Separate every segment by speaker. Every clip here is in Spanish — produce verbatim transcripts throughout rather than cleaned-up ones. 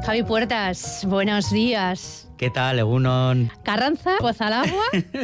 Speaker 1: Javi Puertas, buenos días.
Speaker 2: ¿Qué tal, Egunon?
Speaker 1: Carranza, Pozalagua.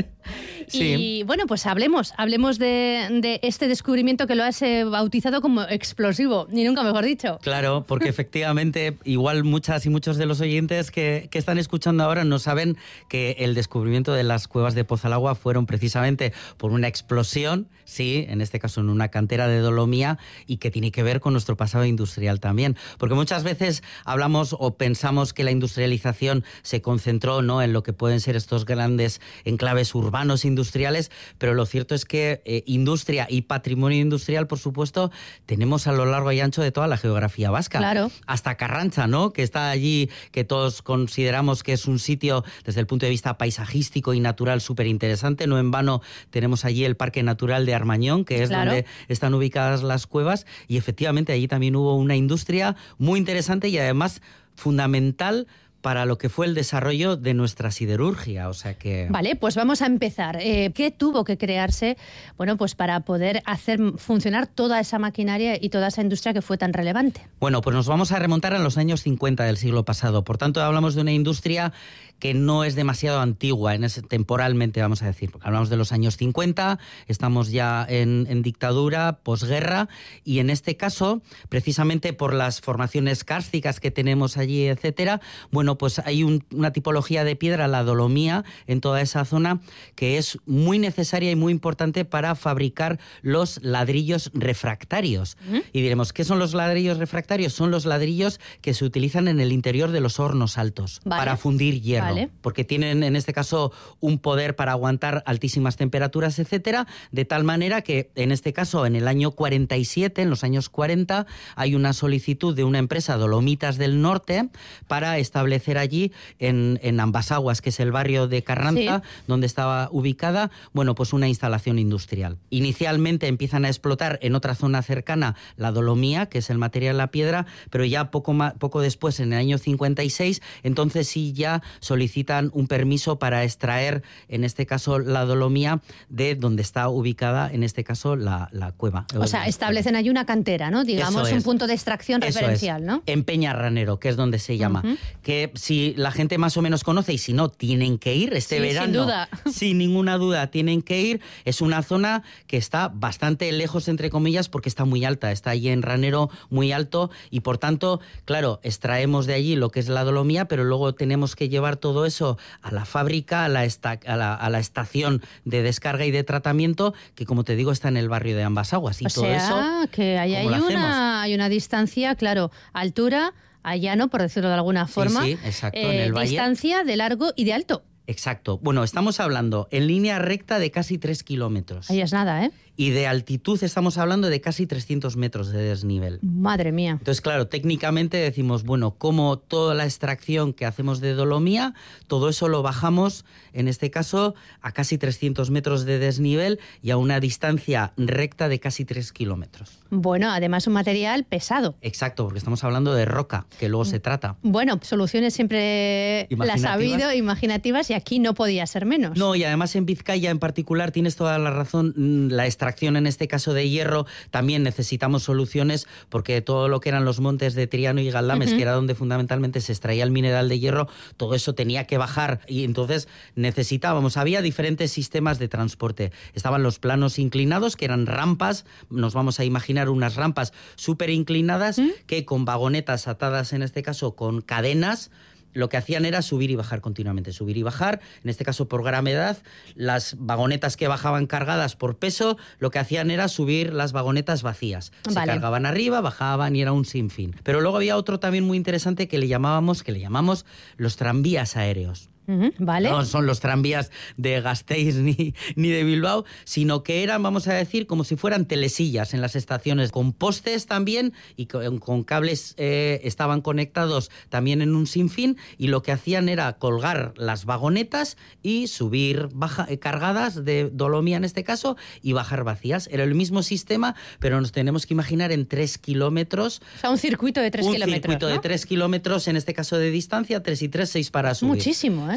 Speaker 1: Sí. Y bueno, pues hablemos, hablemos de, de este descubrimiento que lo has eh, bautizado como explosivo, ni nunca mejor dicho.
Speaker 2: Claro, porque efectivamente igual muchas y muchos de los oyentes que, que están escuchando ahora no saben que el descubrimiento de las cuevas de Pozalagua fueron precisamente por una explosión, sí, en este caso en una cantera de dolomía, y que tiene que ver con nuestro pasado industrial también. Porque muchas veces hablamos o pensamos que la industrialización se concentró, ¿no?, en lo que pueden ser estos grandes enclaves urbanos industriales, pero lo cierto es que eh, industria y patrimonio industrial, por supuesto, tenemos a lo largo y ancho de toda la geografía vasca.
Speaker 1: Claro.
Speaker 2: Hasta Carranza, ¿no?, que está allí, que todos consideramos que es un sitio desde el punto de vista paisajístico y natural súper interesante. No en vano tenemos allí el Parque Natural de Armañón, que es claro. donde están ubicadas las cuevas, y efectivamente allí también hubo una industria muy interesante y además fundamental para lo que fue el desarrollo de nuestra siderurgia, o sea que...
Speaker 1: Vale, pues vamos a empezar. Eh, ¿Qué tuvo que crearse, bueno, pues para poder hacer funcionar toda esa maquinaria y toda esa industria que fue tan relevante?
Speaker 2: Bueno, pues nos vamos a remontar a los años cincuenta del siglo pasado. Por tanto, hablamos de una industria que no es demasiado antigua, en ese, temporalmente, vamos a decir. Hablamos de los años cincuenta, estamos ya en, en dictadura, posguerra, y en este caso, precisamente por las formaciones kársticas que tenemos allí, etcétera, bueno, pues hay un, una tipología de piedra, la dolomía, en toda esa zona, que es muy necesaria y muy importante para fabricar los ladrillos refractarios. ¿Mm? Y diremos, ¿qué son los ladrillos refractarios? Son los ladrillos que se utilizan en el interior de los hornos altos, vale, para fundir hierro. Vale. Porque tienen, en este caso, un poder para aguantar altísimas temperaturas, etcétera, de tal manera que, en este caso, en el año cuarenta y siete, en los años cuarenta, hay una solicitud de una empresa, Dolomitas del Norte, para establecer allí, en, en Ambasaguas, que es el barrio de Carranza, sí, donde estaba ubicada, bueno, pues una instalación industrial. Inicialmente empiezan a explotar en otra zona cercana la dolomía, que es el material de la piedra, pero ya poco, más, poco después, en el año cincuenta y seis, entonces sí ya solicitan un permiso para extraer, en este caso, la dolomía de donde está ubicada, en este caso, la, la cueva.
Speaker 1: O sea, establecen allí una cantera, ¿no? Digamos, un punto de extracción Eso referencial,
Speaker 2: es.
Speaker 1: ¿no?
Speaker 2: En Peñarranero, que es donde se llama. Uh-huh. Que si la gente más o menos conoce, y si no, tienen que ir este
Speaker 1: sí,
Speaker 2: verano.
Speaker 1: Sin duda.
Speaker 2: Sin ninguna duda, tienen que ir. Es una zona que está bastante lejos, entre comillas, porque está muy alta. Está allí en Ranero muy alto y, por tanto, claro, extraemos de allí lo que es la dolomía, pero luego tenemos que llevar todo eso a la fábrica, a la, esta, a la, a la estación de descarga y de tratamiento, que, como te digo, está en el barrio de Ambasaguas. Y
Speaker 1: o
Speaker 2: todo
Speaker 1: sea,
Speaker 2: eso,
Speaker 1: que ahí hay una, hay una distancia, claro, altura, allá no, por decirlo de alguna forma.
Speaker 2: Sí, sí, exacto,
Speaker 1: eh,
Speaker 2: en el valle.
Speaker 1: Distancia de largo y de alto.
Speaker 2: Exacto. Bueno, estamos hablando en línea recta de casi tres kilómetros.
Speaker 1: Ahí es nada, ¿eh?
Speaker 2: Y de altitud estamos hablando de casi trescientos metros de desnivel.
Speaker 1: Madre mía.
Speaker 2: Entonces, claro, técnicamente decimos, bueno, como toda la extracción que hacemos de dolomía, todo eso lo bajamos, en este caso, a casi trescientos metros de desnivel y a una distancia recta de casi tres kilómetros.
Speaker 1: Bueno, además un material pesado.
Speaker 2: Exacto, porque estamos hablando de roca, que luego se trata.
Speaker 1: Bueno, soluciones siempre las ha habido, imaginativas, y aquí no podía ser menos.
Speaker 2: No, y además en Vizcaya en particular tienes toda la razón, la extracción en este caso de hierro, también necesitamos soluciones, porque todo lo que eran los montes de Triano y Galdames, uh-huh, que era donde fundamentalmente se extraía el mineral de hierro, todo eso tenía que bajar, y entonces necesitábamos, había diferentes sistemas de transporte. Estaban los planos inclinados, que eran rampas, nos vamos a imaginar unas rampas súper inclinadas, ¿Mm? que con vagonetas atadas, en este caso con cadenas, lo que hacían era subir y bajar continuamente, subir y bajar, en este caso por gravedad. Las vagonetas que bajaban cargadas por peso, lo que hacían era subir las vagonetas vacías. Se vale. cargaban arriba, bajaban y era un sinfín. Pero luego había otro también muy interesante que le llamábamos, que le llamamos los tranvías aéreos.
Speaker 1: Uh-huh, vale.
Speaker 2: No son los tranvías de Gasteiz ni, ni de Bilbao, sino que eran, vamos a decir, como si fueran telesillas en las estaciones, con postes también y con, con cables, eh, estaban conectados también en un sinfín, y lo que hacían era colgar las vagonetas y subir baja, eh, cargadas de dolomía en este caso y bajar vacías. Era el mismo sistema, pero nos tenemos que imaginar en tres kilómetros.
Speaker 1: O sea, un circuito de tres
Speaker 2: un
Speaker 1: kilómetros.
Speaker 2: Un circuito
Speaker 1: ¿no?
Speaker 2: de tres kilómetros, en este caso de distancia, tres y tres, seis para subir.
Speaker 1: Muchísimo, ¿eh?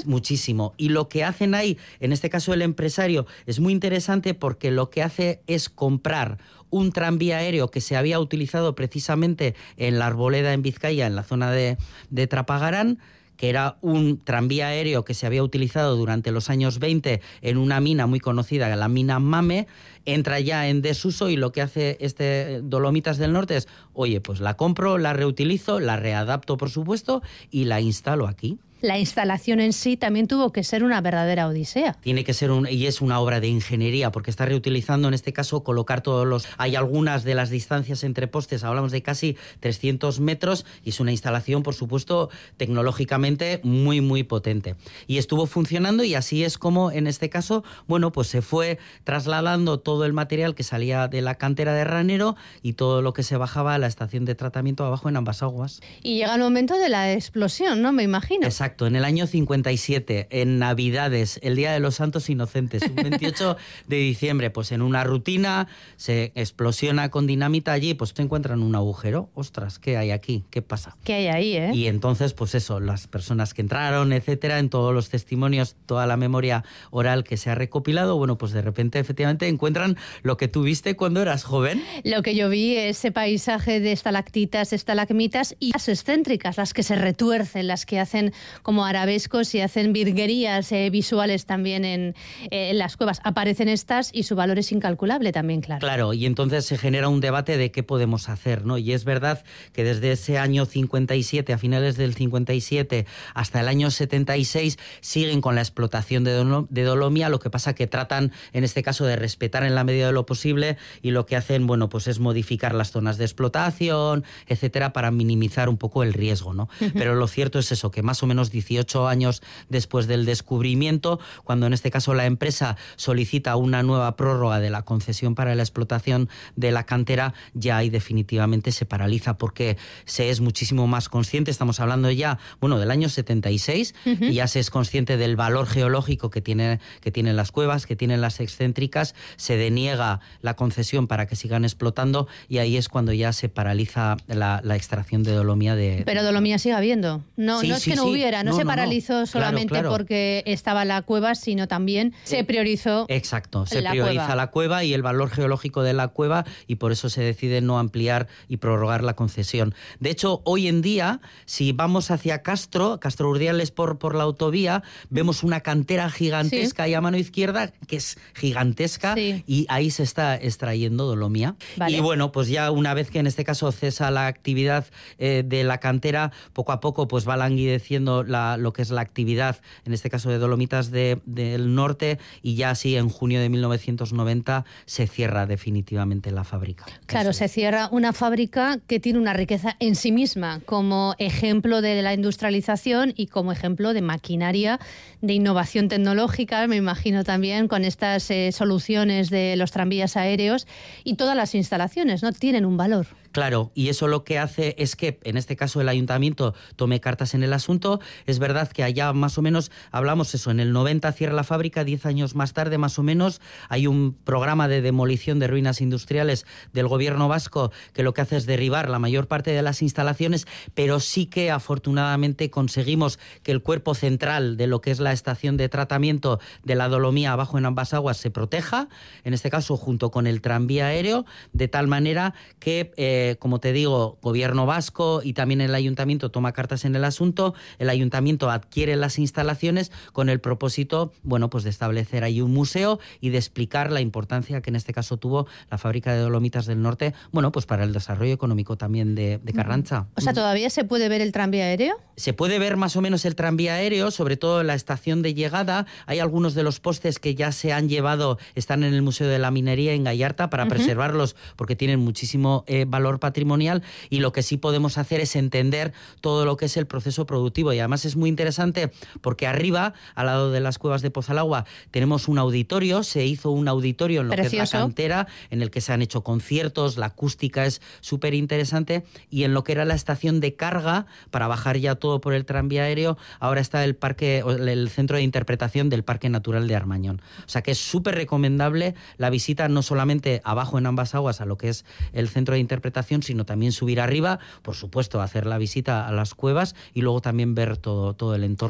Speaker 2: muchísimo. Y lo que hacen ahí, en este caso el empresario, es muy interesante porque lo que hace es comprar un tranvía aéreo que se había utilizado precisamente en la Arboleda, en Vizcaya, en la zona de, de Trapagarán, que era un tranvía aéreo que se había utilizado durante los años veinte en una mina muy conocida, la mina Mame, entra ya en desuso y lo que hace este Dolomitas del Norte es, oye, pues la compro, la reutilizo, la readapto, por supuesto, y la instalo aquí.
Speaker 1: La instalación en sí también tuvo que ser una verdadera odisea.
Speaker 2: Tiene que ser un, y es una obra de ingeniería, porque está reutilizando, en este caso, colocar todos los... Hay algunas de las distancias entre postes, hablamos de casi trescientos metros, y es una instalación, por supuesto, tecnológicamente muy, muy potente. Y estuvo funcionando, y así es como, en este caso, bueno, pues se fue trasladando todo el material que salía de la cantera de Ranero y todo lo que se bajaba a la estación de tratamiento abajo en Ambasaguas.
Speaker 1: Y llega el momento de la explosión, ¿no? Me imagino.
Speaker 2: Exacto. En el año cincuenta y siete, en Navidades, el Día de los Santos Inocentes, un veintiocho de diciembre, pues en una rutina se explosiona con dinamita allí, pues te encuentran un agujero. Ostras, ¿qué hay aquí? ¿Qué pasa?
Speaker 1: ¿Qué hay ahí, eh?
Speaker 2: Y entonces, pues eso, las personas que entraron, etcétera, en todos los testimonios, toda la memoria oral que se ha recopilado, bueno, pues de repente, efectivamente, encuentran lo que tú viste cuando eras joven.
Speaker 1: Lo que yo vi, ese paisaje de estalactitas, estalagmitas y las excéntricas, las que se retuercen, las que hacen como arabescos y hacen virguerías eh, visuales también en, eh, en las cuevas. Aparecen estas y su valor es incalculable también, claro.
Speaker 2: Claro, y entonces se genera un debate de qué podemos hacer, ¿no? Y es verdad que desde ese año cincuenta y siete, a finales del cincuenta y siete, hasta el año setenta y seis, siguen con la explotación de, Dolo- de dolomía, lo que pasa que tratan, en este caso, de respetar en la medida de lo posible, y lo que hacen, bueno, pues es modificar las zonas de explotación, etcétera, para minimizar un poco el riesgo, ¿no? Uh-huh. Pero lo cierto es eso, que más o menos dieciocho años después del descubrimiento, cuando en este caso la empresa solicita una nueva prórroga de la concesión para la explotación de la cantera, ya ahí definitivamente se paraliza, porque se es muchísimo más consciente, estamos hablando ya, bueno, del año setenta y seis, uh-huh. y ya se es consciente del valor geológico que, tiene, que tienen las cuevas, que tienen las excéntricas, se deniega la concesión para que sigan explotando, y ahí es cuando ya se paraliza la, la extracción de dolomía de...
Speaker 1: Pero dolomía sigue habiendo, no,
Speaker 2: sí,
Speaker 1: no es
Speaker 2: sí,
Speaker 1: que no
Speaker 2: sí.
Speaker 1: hubiera, no, no se no, paralizó no. solamente claro, claro. porque estaba la cueva, sino también se priorizó
Speaker 2: Exacto, se
Speaker 1: la
Speaker 2: prioriza
Speaker 1: cueva.
Speaker 2: la cueva y el valor geológico de la cueva, y por eso se decide no ampliar y prorrogar la concesión. De hecho, hoy en día, si vamos hacia Castro, Castro Urdiales por, por la autovía, vemos una cantera gigantesca sí. ahí a mano izquierda, que es gigantesca, sí. y ahí se está extrayendo dolomía. Vale. Y bueno, pues ya una vez que en este caso cesa la actividad eh, de la cantera, poco a poco pues va languideciendo la, lo que es la actividad, en este caso de Dolomitas de, del Norte, y ya así en junio de mil novecientos noventa se cierra definitivamente la fábrica.
Speaker 1: Claro, Eso se es. cierra una fábrica que tiene una riqueza en sí misma, como ejemplo de la industrialización y como ejemplo de maquinaria, de innovación tecnológica, me imagino también, con estas eh, soluciones de los tranvías aéreos, y todas las instalaciones, ¿no? Tienen un valor.
Speaker 2: Claro, y eso lo que hace es que, en este caso, el ayuntamiento tome cartas en el asunto. Es verdad que allá más o menos, hablamos eso, en el noventa cierra la fábrica, diez años más tarde más o menos, hay un programa de demolición de ruinas industriales del gobierno vasco que lo que hace es derribar la mayor parte de las instalaciones, pero sí que afortunadamente conseguimos que el cuerpo central de lo que es la estación de tratamiento de la dolomía abajo en Ambasaguas se proteja, en este caso junto con el tranvía aéreo, de tal manera que... Eh, como te digo, gobierno vasco y también el ayuntamiento toma cartas en el asunto, el ayuntamiento adquiere las instalaciones con el propósito, bueno, pues de establecer ahí un museo y de explicar la importancia que en este caso tuvo la fábrica de Dolomitas del Norte, bueno, pues para el desarrollo económico también de, de Carranza.
Speaker 1: O sea, ¿todavía se puede ver el tranvía aéreo?
Speaker 2: Se puede ver más o menos el tranvía aéreo, sobre todo en la estación de llegada. Hay algunos de los postes que ya se han llevado, están en el Museo de la Minería en Gallarta para uh-huh. preservarlos porque tienen muchísimo eh, valor patrimonial, y lo que sí podemos hacer es entender todo lo que es el proceso productivo, y además es muy interesante porque arriba, al lado de las cuevas de Pozalagua, tenemos un auditorio, se hizo un auditorio en lo Precioso. que es la cantera, en el que se han hecho conciertos, la acústica es súper interesante, y en lo que era la estación de carga, para bajar ya todo por el tranvía aéreo, ahora está el parque, el centro de interpretación del Parque Natural de Armañón. O sea que es súper recomendable la visita, no solamente abajo en Ambasaguas a lo que es el centro de interpretación, sino también subir arriba, por supuesto, hacer la visita a las cuevas y luego también ver todo, todo el entorno.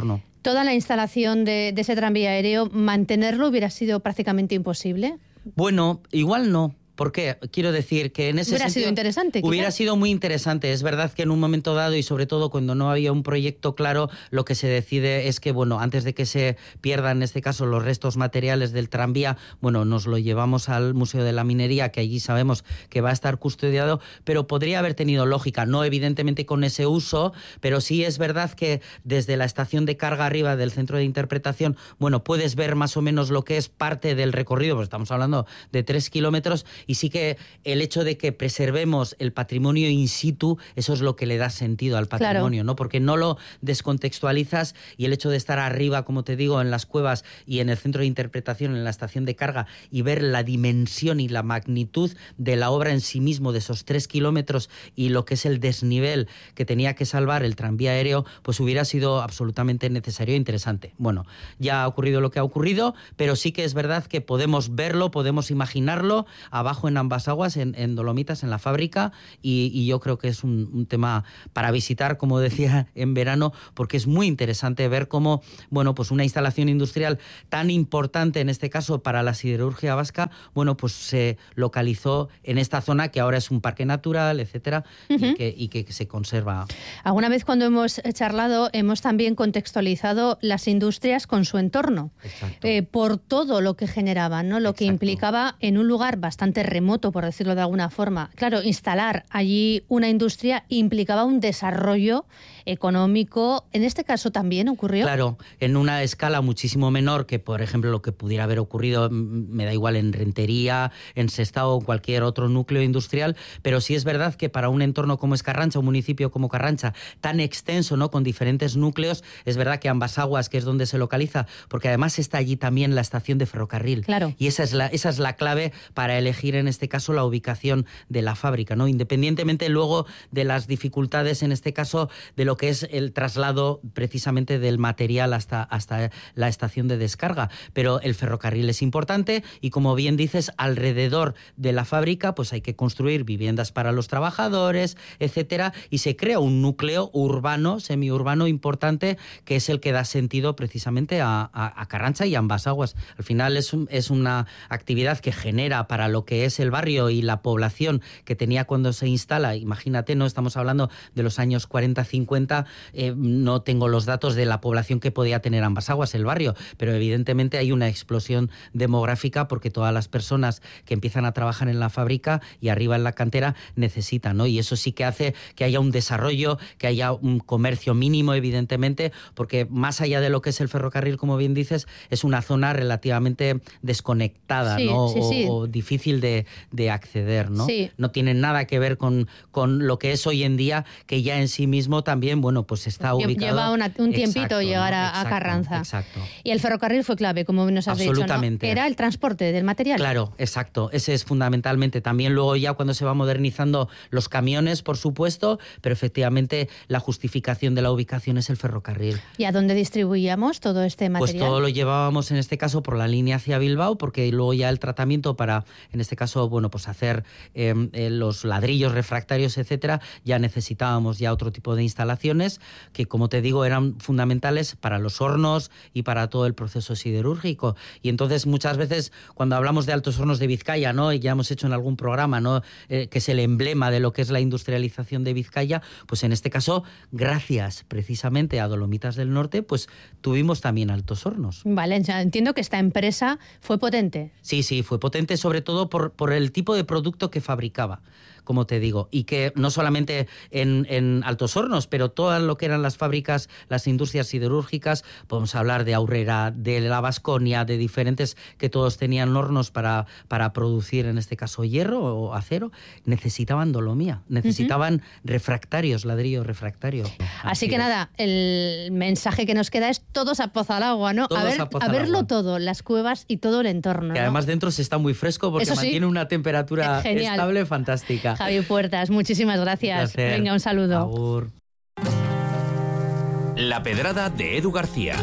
Speaker 1: Toda la instalación de, de ese tranvía aéreo, mantenerlo hubiera sido prácticamente imposible.
Speaker 2: Bueno, igual no. ¿Por qué? Quiero decir que en ese
Speaker 1: hubiera
Speaker 2: sentido...
Speaker 1: sido interesante.
Speaker 2: Hubiera
Speaker 1: quizás.
Speaker 2: sido muy interesante. Es verdad que en un momento dado, y sobre todo cuando no había un proyecto claro, lo que se decide es que, bueno, antes de que se pierdan, en este caso, los restos materiales del tranvía, bueno, nos lo llevamos al Museo de la Minería, que allí sabemos que va a estar custodiado, pero podría haber tenido lógica, no evidentemente con ese uso, pero sí es verdad que desde la estación de carga arriba del centro de interpretación, bueno, puedes ver más o menos lo que es parte del recorrido, pues estamos hablando de tres kilómetros, y sí que el hecho de que preservemos el patrimonio in situ, eso es lo que le da sentido al patrimonio, claro. ¿no? Porque no lo descontextualizas, y el hecho de estar arriba, como te digo, en las cuevas y en el centro de interpretación, en la estación de carga, y ver la dimensión y la magnitud de la obra en sí mismo, de esos tres kilómetros, y lo que es el desnivel que tenía que salvar el tranvía aéreo, pues hubiera sido absolutamente necesario e interesante. Bueno, ya ha ocurrido lo que ha ocurrido, pero sí que es verdad que podemos verlo, podemos imaginarlo abajo en ambas aguas, en, en Dolomitas, en la fábrica, y, y yo creo que es un, un tema para visitar, como decía, en verano, porque es muy interesante ver cómo, bueno, pues una instalación industrial tan importante, en este caso para la siderurgia vasca, bueno, pues se localizó en esta zona que ahora es un parque natural, etcétera, uh-huh. y, que, y que se conserva.
Speaker 1: Alguna vez cuando hemos charlado, hemos también contextualizado las industrias con su entorno, eh, por todo lo que generaban, ¿no? Lo Exacto. que implicaba en un lugar bastante remoto, por decirlo de alguna forma. Claro, instalar allí una industria implicaba un desarrollo económico. ¿En este caso también ocurrió?
Speaker 2: Claro, en una escala muchísimo menor que, por ejemplo, lo que pudiera haber ocurrido, me da igual, en Rentería, en Sestao o cualquier otro núcleo industrial, pero sí es verdad que para un entorno como es Carrancha, un municipio como Carrancha, tan extenso, ¿no?, con diferentes núcleos, es verdad que ambas aguas, que es donde se localiza, porque además está allí también la estación de ferrocarril.
Speaker 1: Claro.
Speaker 2: Y esa es la, esa es la clave para elegir en este caso la ubicación de la fábrica, ¿no? Independientemente luego de las dificultades, en este caso, de lo que es el traslado precisamente del material hasta, hasta la estación de descarga. Pero el ferrocarril es importante y, como bien dices, alrededor de la fábrica pues hay que construir viviendas para los trabajadores, etcétera, y se crea un núcleo urbano, semiurbano importante, que es el que da sentido precisamente a, a, a Carrancha y a ambas aguas. Al final es, un, es una actividad que genera para lo que es el barrio y la población que tenía cuando se instala, imagínate, no estamos hablando de los años cuarenta, cincuenta, eh, no tengo los datos de la población que podía tener ambas aguas, el barrio, pero evidentemente hay una explosión demográfica porque todas las personas que empiezan a trabajar en la fábrica y arriba en la cantera necesitan, ¿no? Y eso sí que hace que haya un desarrollo, que haya un comercio mínimo, evidentemente, porque más allá de lo que es el ferrocarril, como bien dices, es una zona relativamente desconectada,
Speaker 1: sí,
Speaker 2: ¿no?
Speaker 1: Sí,
Speaker 2: o,
Speaker 1: sí.
Speaker 2: o difícil de, de acceder, ¿no?
Speaker 1: Sí.
Speaker 2: No tiene nada que ver con, con lo que es hoy en día, que ya en sí mismo también, bueno, pues está ubicado.
Speaker 1: Lleva una, un tiempito
Speaker 2: exacto,
Speaker 1: llegar
Speaker 2: ¿no?
Speaker 1: a,
Speaker 2: exacto,
Speaker 1: a Carranza.
Speaker 2: Exacto.
Speaker 1: Y el ferrocarril fue clave, como nos has
Speaker 2: Absolutamente.
Speaker 1: dicho, ¿no? Era el transporte del material.
Speaker 2: Claro, exacto. Ese es fundamentalmente. También luego ya cuando se va modernizando los camiones, por supuesto, pero efectivamente la justificación de la ubicación es el ferrocarril.
Speaker 1: ¿Y a dónde distribuíamos todo este material?
Speaker 2: Pues todo lo llevábamos en este caso por la línea hacia Bilbao, porque luego ya el tratamiento para, en este caso, bueno, pues hacer eh, eh, los ladrillos refractarios, etcétera, ya necesitábamos ya otro tipo de instalaciones que, como te digo, eran fundamentales para los hornos y para todo el proceso siderúrgico. Y entonces muchas veces cuando hablamos de Altos Hornos de Vizcaya, ¿no?, y ya hemos hecho en algún programa, ¿no?, eh, que es el emblema de lo que es la industrialización de Vizcaya, pues en este caso, gracias precisamente a Dolomitas del Norte, pues tuvimos también Altos Hornos.
Speaker 1: Vale, ya entiendo que esta empresa fue potente.
Speaker 2: Sí, sí, fue potente sobre todo por, por el tipo de producto que fabricaba, como te digo, y que no solamente en, en Altos Hornos, pero todo lo que eran las fábricas, las industrias siderúrgicas, podemos hablar de Aurrera, de la Baskonia, de diferentes que todos tenían hornos para, para producir, en este caso, hierro o acero, necesitaban dolomía, necesitaban uh-huh. refractarios, ladrillo refractario.
Speaker 1: Así,
Speaker 2: Así
Speaker 1: que
Speaker 2: es.
Speaker 1: Nada, el mensaje que nos queda es todos a Pozalagua, ¿no?
Speaker 2: Todos
Speaker 1: a, ver,
Speaker 2: a,
Speaker 1: a verlo
Speaker 2: agua.
Speaker 1: todo, las cuevas y todo el entorno.
Speaker 2: Que
Speaker 1: ¿no?
Speaker 2: además dentro se está muy fresco porque
Speaker 1: Eso sí,
Speaker 2: mantiene una temperatura
Speaker 1: genial.
Speaker 2: estable fantástica.
Speaker 1: Javi Puertas, muchísimas gracias.
Speaker 2: Un
Speaker 1: Venga, un saludo.
Speaker 2: Agur.
Speaker 3: La Pedrada de Edu García.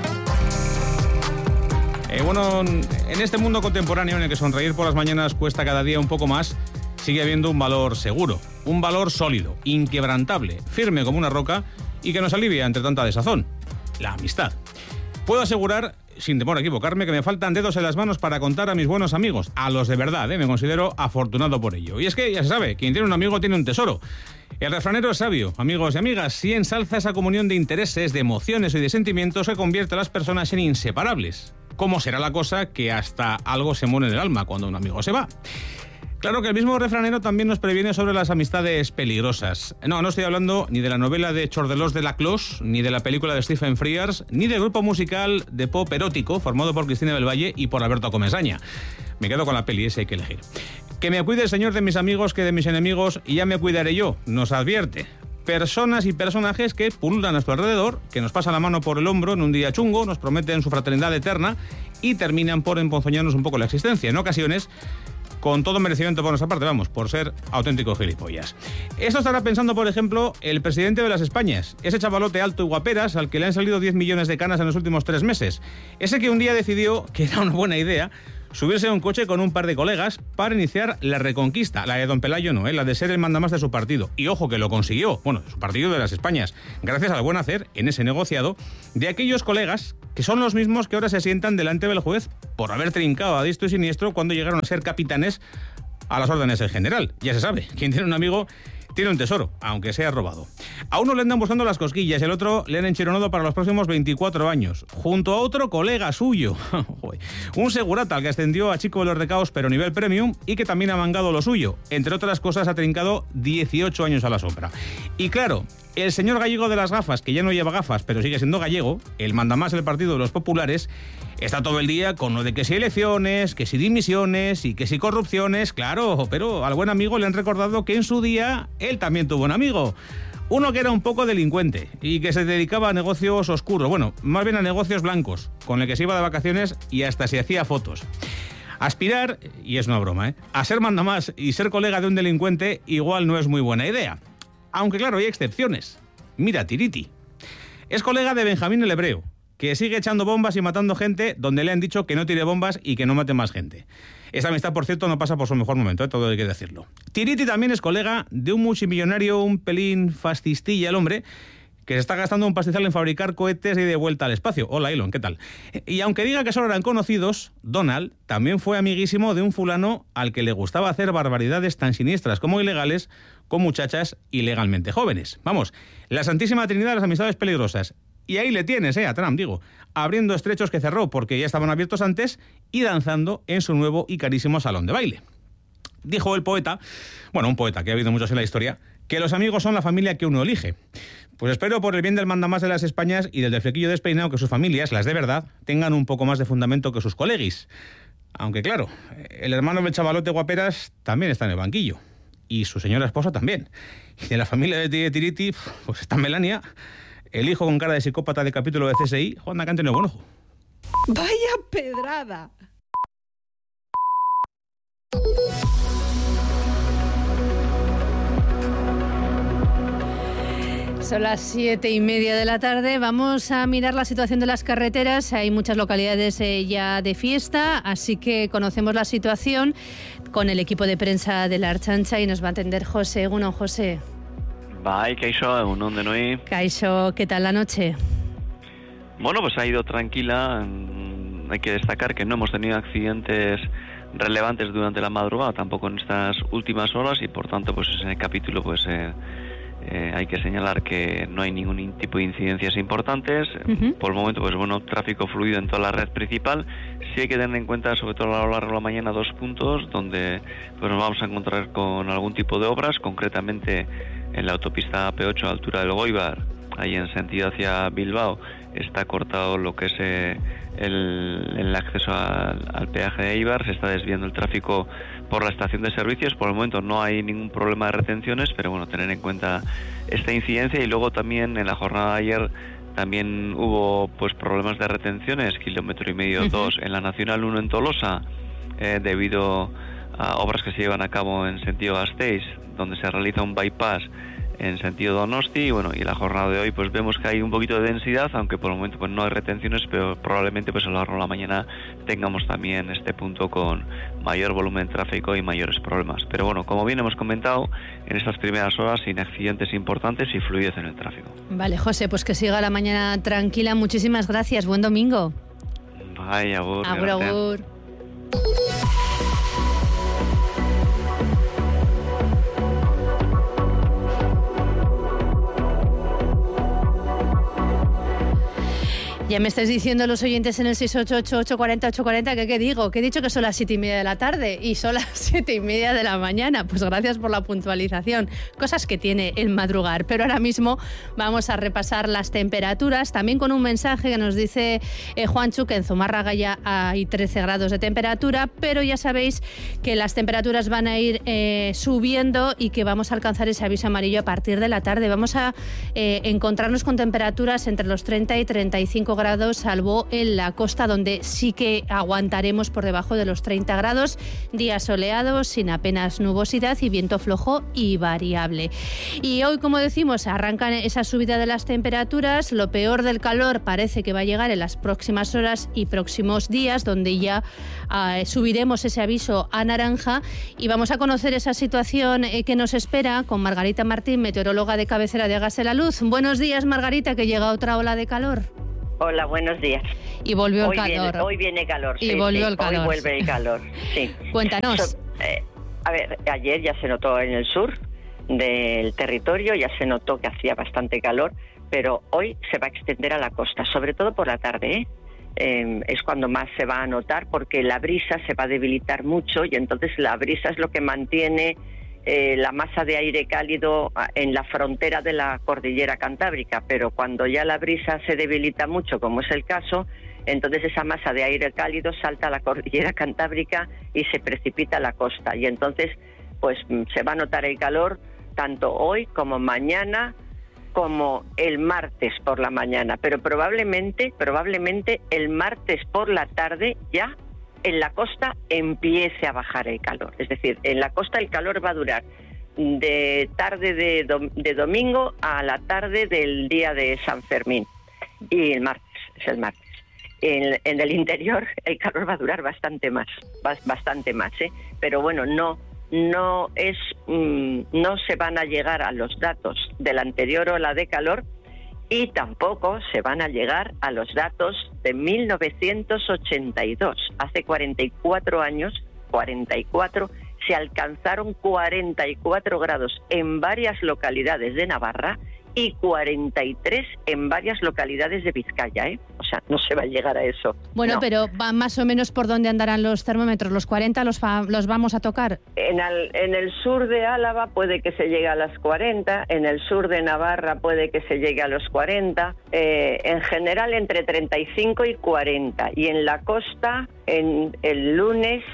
Speaker 4: Eh, bueno, en este mundo contemporáneo en el que sonreír por las mañanas cuesta cada día un poco más, sigue habiendo un valor seguro, un valor sólido, inquebrantable, firme como una roca y que nos alivia entre tanta desazón. la amistad. Puedo asegurar, sin temor a equivocarme, que me faltan dedos en las manos para contar a mis buenos amigos, a los de verdad, ¿eh? Me considero afortunado por ello. Y es que, ya se sabe, quien tiene un amigo tiene un tesoro. El refranero es sabio, amigos y amigas, si ensalza esa comunión de intereses, de emociones y de sentimientos que convierte a las personas en inseparables. ¿Cómo será la cosa que hasta algo se muere en el alma cuando un amigo se va? Claro que el mismo refranero también nos previene sobre las amistades peligrosas. No, no estoy hablando ni de la novela de Chordelós de la Clos, ni de la película de Stephen Frears, ni del grupo musical de pop erótico formado por Cristina del Valle y por Alberto Comesaña. Me quedo con la peli, ese hay que elegir. Que me cuide el Señor de mis amigos que de mis enemigos, y ya me cuidaré yo, nos advierte. Personas y personajes que pululan a nuestro alrededor, que nos pasan la mano por el hombro en un día chungo, nos prometen su fraternidad eterna y terminan por emponzoñarnos un poco la existencia. En ocasiones, con todo merecimiento por nuestra parte, vamos, por ser auténticos gilipollas. Esto estará pensando, por ejemplo, el presidente de las Españas, ese chavalote alto y guaperas al que le han salido diez millones de canas en los últimos tres meses. Ese que un día decidió que era una buena idea subirse a un coche con un par de colegas para iniciar la reconquista, la de don Pelayo no, ¿eh? La de ser el mandamás de su partido. Y ojo que lo consiguió, bueno, de su partido de las Españas, gracias al buen hacer en ese negociado de aquellos colegas que son los mismos que ahora se sientan delante del juez por haber trincado a diestro y siniestro cuando llegaron a ser capitanes a las órdenes del general. Ya se sabe, quien tiene un amigo tiene un tesoro, aunque sea robado. A uno le andan buscando las cosquillas y al otro le han enchironado para los próximos veinticuatro años, junto a otro colega suyo. Un segurata al que ascendió a chico de los recaos pero nivel premium y que también ha mangado lo suyo. Entre otras cosas ha trincado dieciocho años a la sombra. Y claro, el señor gallego de las gafas, que ya no lleva gafas pero sigue siendo gallego, el mandamás del Partido de los Populares, está todo el día con lo de que si elecciones, que si dimisiones y que si corrupciones, claro, pero al buen amigo le han recordado que en su día él también tuvo un amigo. Uno que era un poco delincuente y que se dedicaba a negocios oscuros, bueno, más bien a negocios blancos, con el que se iba de vacaciones y hasta se hacía fotos. Aspirar, y es una broma, ¿eh?, a ser mandamás y ser colega de un delincuente igual no es muy buena idea. Aunque claro, hay excepciones. Mira, Tiriti. Es colega de Benjamín el Hebreo, que sigue echando bombas y matando gente donde le han dicho que no tire bombas y que no mate más gente. Esta amistad, por cierto, no pasa por su mejor momento, ¿eh? Todo hay que decirlo. Tiriti también es colega de un multimillonario, un pelín fascistilla el hombre, que se está gastando un pastizal en fabricar cohetes y de vuelta al espacio. Hola, Elon, ¿qué tal? Y aunque diga que solo eran conocidos, Donald también fue amiguísimo de un fulano al que le gustaba hacer barbaridades tan siniestras como ilegales con muchachas ilegalmente jóvenes. Vamos, la santísima trinidad de las amistades peligrosas. Y ahí le tienes, eh, a Trump, digo, abriendo estrechos que cerró porque ya estaban abiertos antes y danzando en su nuevo y carísimo salón de baile. Dijo el poeta, bueno, un poeta que ha habido muchos en la historia, que los amigos son la familia que uno elige. Pues espero por el bien del mandamás de las Españas y del del flequillo despeinado que sus familias, las de verdad, tengan un poco más de fundamento que sus coleguis. Aunque claro, el hermano del chavalote guaperas también está en el banquillo. Y su señora esposa también. Y de la familia de Tiriti, pues está Melania, el hijo con cara de psicópata de capítulo de C S I, Juan Cante, no buen ojo.
Speaker 5: ¡Vaya pedrada!
Speaker 1: Son las siete y media de la tarde. Vamos a mirar la situación de las carreteras. Hay muchas localidades eh, ya de fiesta, así que conocemos la situación con el equipo de prensa de la Archancha y nos va a atender José. Egunon, José.
Speaker 6: Bai, kaixo, egunon denoi.
Speaker 1: Kaixo, ¿qué tal la noche?
Speaker 6: Bueno, pues ha ido tranquila. Hay que destacar que no hemos tenido accidentes relevantes durante la madrugada, tampoco en estas últimas horas, y por tanto, pues en el capítulo, pues eh, eh, hay que señalar que no hay ningún tipo de incidencias importantes. Uh-huh. Por el momento, pues bueno, tráfico fluido en toda la red principal. Sí hay que tener en cuenta, sobre todo a lo largo de la mañana, dos puntos donde pues nos vamos a encontrar con algún tipo de obras, concretamente en la autopista A P ocho a altura del Goibar, ahí en sentido hacia Bilbao, está cortado lo que es eh, el, el acceso al, al peaje de Eibar, se está desviando el tráfico por la estación de servicios. Por el momento no hay ningún problema de retenciones, pero bueno, tener en cuenta esta incidencia. Y luego también en la jornada de ayer también hubo pues problemas de retenciones, kilómetro y medio, uh-huh. dos, en la Nacional uno en Tolosa, eh, debido a obras que se llevan a cabo en sentido Gasteiz, donde se realiza un bypass en sentido Donosti, y bueno, y la jornada de hoy pues vemos que hay un poquito de densidad, aunque por el momento pues no hay retenciones, pero probablemente pues a lo largo de la mañana tengamos también este punto con mayor volumen de tráfico y mayores problemas. Pero bueno, como bien hemos comentado, en estas primeras horas sin accidentes importantes y fluidez en el tráfico.
Speaker 1: Vale, José, pues que siga la mañana tranquila. Muchísimas gracias. Buen domingo.
Speaker 6: Bye, agur.
Speaker 1: Agur, agur. Ya me estáis diciendo los oyentes en el seis ocho ocho, ocho cuatro cero, ocho cuatro cero que qué digo, que he dicho que son las siete y media de la tarde y son las siete y media de la mañana. Pues gracias por la puntualización. Cosas que tiene el madrugar. Pero ahora mismo vamos a repasar las temperaturas, también con un mensaje que nos dice eh, Juanchu que en Zumárraga ya hay trece grados de temperatura, pero ya sabéis que las temperaturas van a ir eh, subiendo y que vamos a alcanzar ese aviso amarillo a partir de la tarde. Vamos a eh, encontrarnos con temperaturas entre los treinta y treinta y cinco grados, salvo en la costa, donde sí que aguantaremos por debajo de los treinta grados. Días soleados, sin apenas nubosidad y viento flojo y variable. Y hoy, como decimos, arrancan esa subida de las temperaturas. Lo peor del calor parece que va a llegar en las próximas horas y próximos días, donde ya uh, subiremos ese aviso a naranja, y vamos a conocer esa situación eh, que nos espera con Margarita Martín, meteoróloga de cabecera de Hágase la Luz. Buenos días, Margarita, que llega otra ola de calor.
Speaker 7: Hola, buenos días.
Speaker 1: Y volvió
Speaker 7: hoy
Speaker 1: el calor.
Speaker 7: Viene, hoy viene calor.
Speaker 1: Y
Speaker 7: sí,
Speaker 1: volvió
Speaker 7: sí,
Speaker 1: el calor.
Speaker 7: Hoy vuelve el calor, sí.
Speaker 1: Cuéntanos.
Speaker 7: So, eh, a ver, ayer ya se notó en el sur del territorio, ya se notó que hacía bastante calor, pero hoy se va a extender a la costa, sobre todo por la tarde, ¿eh? Eh, es cuando más se va a notar, porque la brisa se va a debilitar mucho, y entonces la brisa es lo que mantiene Eh, la masa de aire cálido en la frontera de la cordillera cantábrica, pero cuando ya la brisa se debilita mucho, como es el caso, entonces esa masa de aire cálido salta a la cordillera cantábrica y se precipita a la costa, y entonces pues se va a notar el calor tanto hoy como mañana como el martes por la mañana, pero probablemente probablemente el martes por la tarde ya en la costa empiece a bajar el calor. Es decir, en la costa el calor va a durar de tarde de, dom- de domingo a la tarde del día de San Fermín. Y el martes, es el martes. En, en el interior el calor va a durar bastante más, bastante más, ¿eh? Pero bueno, no, no es, mmm, no se van a llegar a los datos de la anterior ola de calor, y tampoco se van a llegar a los datos de mil novecientos ochenta y dos. Hace cuarenta y cuatro años, cuarenta y cuatro, se alcanzaron cuarenta y cuatro grados en varias localidades de Navarra y cuarenta y tres en varias localidades de Vizcaya, ¿eh? O sea, no se va a llegar a eso.
Speaker 1: Bueno,
Speaker 7: no.
Speaker 1: pero va más o menos por dónde andarán los termómetros. ¿Los cuarenta los, fa- los vamos a tocar?
Speaker 7: En el, en el sur de Álava puede que se llegue a las cuarenta, en el sur de Navarra puede que se llegue a los cuarenta, eh, en general entre treinta y cinco y cuarenta, y en la costa en el lunes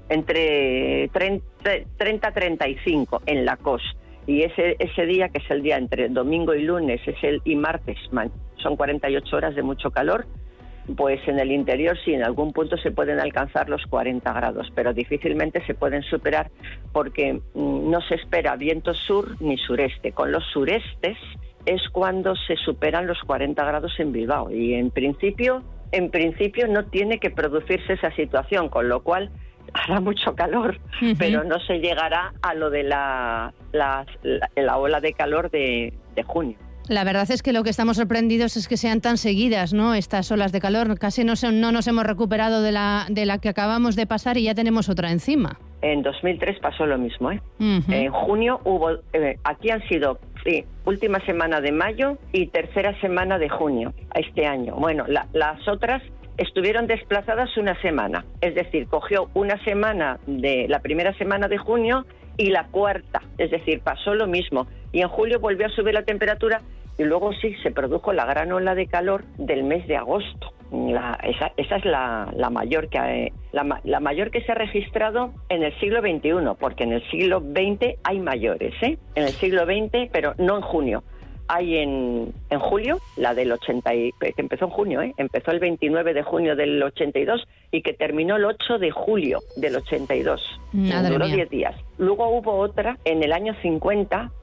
Speaker 7: entre treinta a treinta y cinco en la costa. Y ese ese día, que es el día entre domingo y lunes, es el y martes, man, son cuarenta y ocho horas de mucho calor, pues en el interior sí, en algún punto se pueden alcanzar los cuarenta grados, pero difícilmente se pueden superar, porque mmm, no se espera viento sur ni sureste. Con los surestes es cuando se superan los cuarenta grados en Bilbao, y en principio, en principio no tiene que producirse esa situación, con lo cual hará mucho calor, uh-huh. pero no se llegará a lo de la, la, la, la ola de calor de, de junio.
Speaker 1: La verdad es que lo que estamos sorprendidos es que sean tan seguidas, ¿no?, estas olas de calor. Casi no, se, no nos hemos recuperado de la, de la que acabamos de pasar y ya tenemos otra encima.
Speaker 7: En dos mil tres pasó lo mismo, ¿eh?
Speaker 1: Uh-huh.
Speaker 7: En junio hubo, eh, aquí han sido sí, última semana de mayo y tercera semana de junio este año. Bueno, la, las otras estuvieron desplazadas una semana, es decir, cogió una semana de la primera semana de junio y la cuarta, es decir, pasó lo mismo, y en julio volvió a subir la temperatura, y luego sí se produjo la gran ola de calor del mes de agosto. La, esa, esa es la, la mayor que la, la mayor que se ha registrado en el siglo veintiuno, porque en el siglo veinte hay mayores, ¿eh? En el siglo veinte, pero no en junio. Hay en, en julio, la del ochenta, que empezó en junio, ¿eh? Empezó el veintinueve de junio del ochenta y dos y que terminó el ocho de julio del ochenta y dos.
Speaker 1: Madre
Speaker 7: Duró
Speaker 1: mía.
Speaker 7: diez días. Luego hubo otra en el año cincuenta,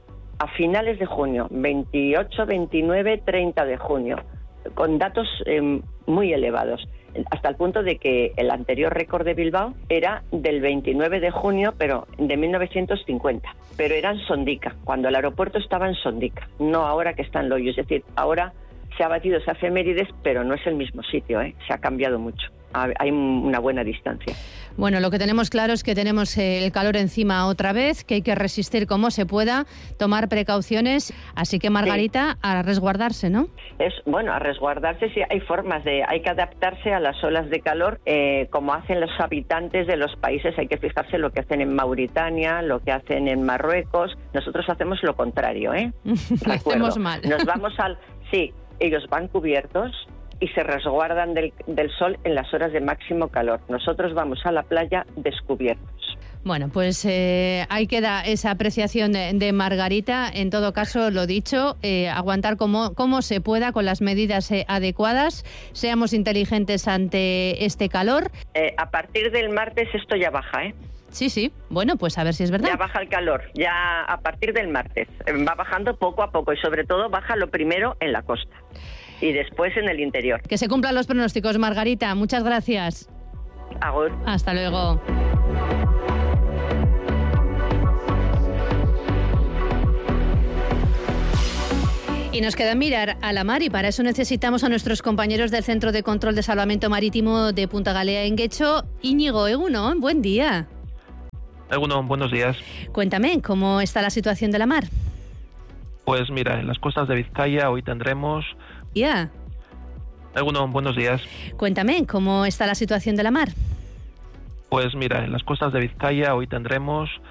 Speaker 7: a finales de junio, veintiocho, veintinueve, treinta de junio, con datos eh, muy elevados, hasta el punto de que el anterior récord de Bilbao era del veintinueve de junio, pero de mil novecientos cincuenta, pero era en Sondica, cuando el aeropuerto estaba en Sondica, no ahora que está en Loiu. Es decir, ahora se ha batido esa efemérides, pero no es el mismo sitio, ¿eh? Se ha cambiado mucho, hay una buena distancia.
Speaker 1: Bueno, lo que tenemos claro es que tenemos el calor encima otra vez, que hay que resistir como se pueda, tomar precauciones. Así que, Margarita, sí, a resguardarse, ¿no?
Speaker 7: Es bueno, a resguardarse, sí, hay formas de, hay que adaptarse a las olas de calor, eh, como hacen los habitantes de los países. Hay que fijarse lo que hacen en Mauritania, lo que hacen en Marruecos. Nosotros hacemos lo contrario, ¿eh?
Speaker 1: Lo hacemos mal.
Speaker 7: Nos vamos al, sí, ellos van cubiertos y se resguardan del, del sol en las horas de máximo calor. Nosotros vamos a la playa descubiertos.
Speaker 1: Bueno, pues eh, ahí queda esa apreciación de, de Margarita. En todo caso, lo dicho, eh, aguantar como, como se pueda con las medidas eh, adecuadas. Seamos inteligentes ante este calor.
Speaker 7: Eh, a partir del martes esto ya baja, ¿eh?
Speaker 1: Sí, sí. Bueno, pues a ver si es verdad.
Speaker 7: Ya baja el calor, ya a partir del martes. Va bajando poco a poco y sobre todo baja lo primero en la costa y después en el interior.
Speaker 1: Que se cumplan los pronósticos, Margarita. Muchas gracias.
Speaker 7: Agur.
Speaker 1: Hasta luego. Y nos queda mirar a la mar, y para eso necesitamos a nuestros compañeros del Centro de Control de Salvamento Marítimo de Punta Galea en Guecho. Íñigo, Egunon, buen día.
Speaker 8: Egunon, buenos días.
Speaker 1: Cuéntame, ¿cómo está la situación de la mar?
Speaker 8: Pues mira, en las costas de Vizcaya hoy tendremos...
Speaker 1: Ya.
Speaker 8: Egunon, buenos días.
Speaker 1: Cuéntame, ¿cómo está la situación de la mar?
Speaker 8: Pues mira, en las costas de Vizcaya hoy tendremos